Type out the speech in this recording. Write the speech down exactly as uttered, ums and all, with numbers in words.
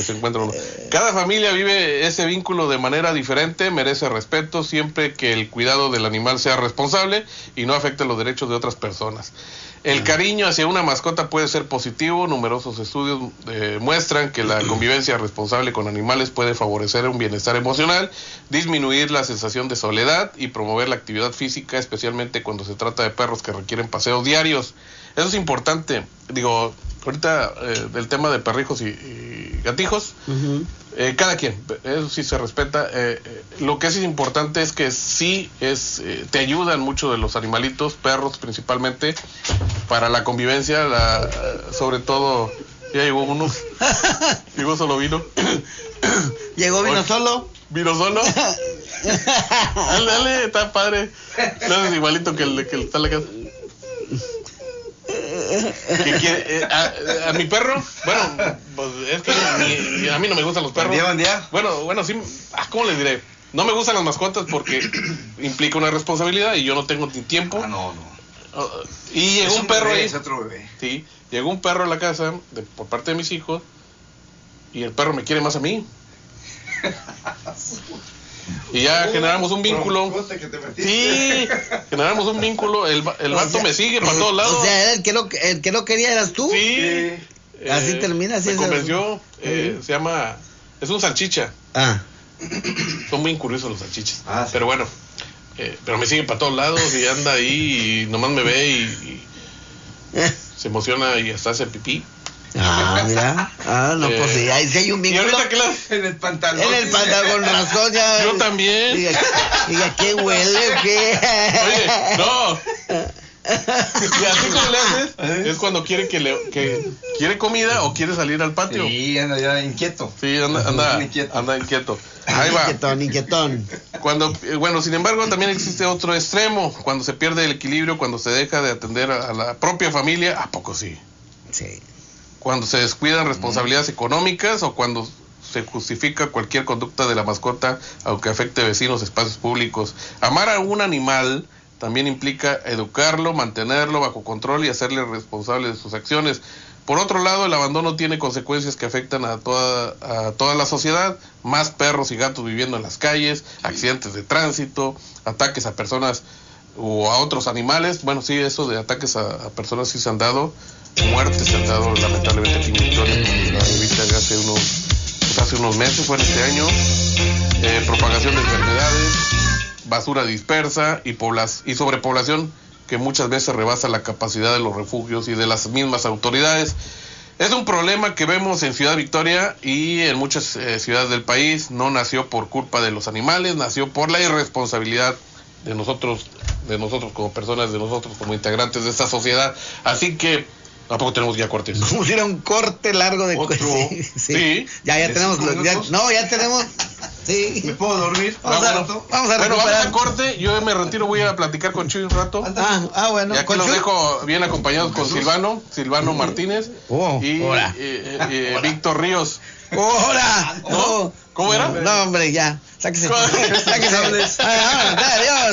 se encuentra uno. Cada familia vive ese vínculo de manera diferente, merece respeto siempre que el cuidado del animal sea responsable y no afecte los derechos de otras personas. El cariño hacia una mascota puede ser positivo. Numerosos estudios eh, muestran que la convivencia responsable con animales puede favorecer un bienestar emocional, disminuir la sensación de soledad y promover la actividad física, especialmente cuando se trata de perros que requieren paseos diarios. Eso es importante. Digo, ahorita eh, del tema de perrijos y, y gatijos, uh-huh. eh, cada quien, eso sí se respeta. Eh, eh, lo que es importante es que sí es, eh, te ayudan mucho de los animalitos, perros principalmente, para la convivencia, la, sobre todo, ya llegó uno, llegó solo vino. ¿Llegó vino Oye, solo? ¿Vino solo? Dale, dale, está padre. No es igualito que el que está en la casa. Que quiere, eh, a, a mi perro, bueno, pues es que mi, a mí no me gustan los perros. Buen día, buen día. Bueno, bueno, sí, ¿cómo les diré? No me gustan las mascotas porque implica una responsabilidad y yo no tengo ni tiempo. Ah, no, no. Uh, y llegó es un, un perro bebé, ahí. Es otro bebé. Sí, llegó un perro a la casa de, por parte de mis hijos y el perro me quiere más a mí. Y ya uh, generamos un vínculo. Que te sí, generamos un vínculo. El, el vato o sea, me sigue para todos lados. O sea, el que lo, el que lo quería eras tú. Sí. Eh, así termina, así me es. convenció. Eh, sí. Se llama. Es un salchicha. Ah. Son muy curiosos los salchichas. Ah, sí. Pero bueno. Eh, pero me sigue para todos lados y anda ahí y nomás me ve y, y eh. se emociona y hasta hace pipí. Ah, mira. Ah, no, eh, pues sí, ahí sí hay un vínculo. ¿Y ahorita qué la... En el pantalón. En el pantalón, con razón ya. Yo también. Diga, diga ¿qué huele o qué? Oye, no. Y así como le haces, ¿eh? Es cuando quiere que le que quiere comida o quiere salir al patio. Sí, anda ya inquieto. Sí, anda, anda, inquieto. anda inquieto. Ahí va. Inquietón, inquietón. Cuando, bueno, sin embargo, también existe otro extremo, cuando se pierde el equilibrio, cuando se deja de atender a, a la propia familia, ¿a poco sí? Sí. Cuando se descuidan responsabilidades mm. económicas o cuando se justifica cualquier conducta de la mascota, aunque afecte vecinos, espacios públicos. Amar a un animal también implica educarlo, mantenerlo bajo control y hacerle responsable de sus acciones. Por otro lado, el abandono tiene consecuencias que afectan a toda, a toda la sociedad. Más perros y gatos viviendo en las calles, accidentes de tránsito, ataques a personas o a otros animales. Bueno, sí, eso de ataques a, a personas sí se han dado. Muertes se han dado lamentablemente aquí en Victoria, la bebita de hace unos, pues hace unos meses, fue en este año. Eh, propagación de enfermedades, basura dispersa y, poblas, y sobrepoblación que muchas veces rebasa la capacidad de los refugios y de las mismas autoridades. Es un problema que vemos en Ciudad Victoria y en muchas eh, ciudades del país. No nació por culpa de los animales, nació por la irresponsabilidad de nosotros, de nosotros como personas, de nosotros como integrantes de esta sociedad. Así que ¿a poco tenemos ya cortes? Vamos a ir a un corte largo de ¿Otro? Sí, sí. sí. Ya, ya tenemos. Ya, no, ya tenemos. Sí. ¿Me puedo dormir? Vamos, a, vamos, vamos a bueno, recuperar. vamos al corte. Yo me retiro, voy a platicar con Chuy un rato. Ah, ah bueno. Y aquí los Chuy? dejo bien acompañados con Silvano, Silvano Martínez oh, y hola. eh, eh, eh, Víctor Ríos. ¡Hola! ¿No? ¿Cómo era? No, hombre, ya. Sáquese. Sáquese. Ah, adiós.